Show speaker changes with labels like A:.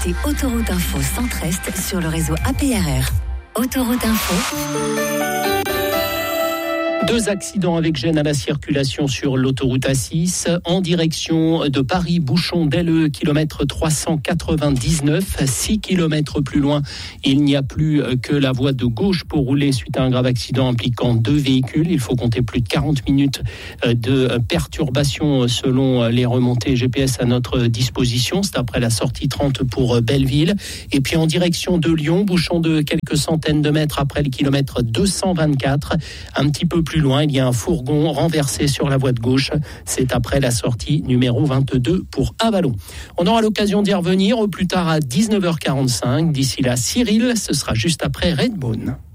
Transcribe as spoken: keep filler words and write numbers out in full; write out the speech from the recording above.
A: C'est Autoroute Info Centre-Est sur le réseau A P R R. Autoroute Info.
B: Deux accidents avec gêne à la circulation sur l'autoroute A six en direction de Paris, bouchon d'Elle, kilomètre trois cent quatre-vingt-dix-neuf. six kilomètres plus loin, il n'y a plus que la voie de gauche pour rouler suite à un grave accident impliquant deux véhicules. Il faut compter plus de quarante minutes de perturbation selon les remontées G P S à notre disposition. C'est après la sortie trente pour Belleville. Et puis en direction de Lyon, bouchon de quelques centaines de mètres après le kilomètre deux cent vingt-quatre. Un petit peu plus Plus loin, il y a un fourgon renversé sur la voie de gauche. C'est après la sortie numéro vingt-deux pour Avallon. On aura l'occasion d'y revenir au plus tard à dix-neuf heures quarante-cinq. D'ici là, Cyril, ce sera juste après Redbone.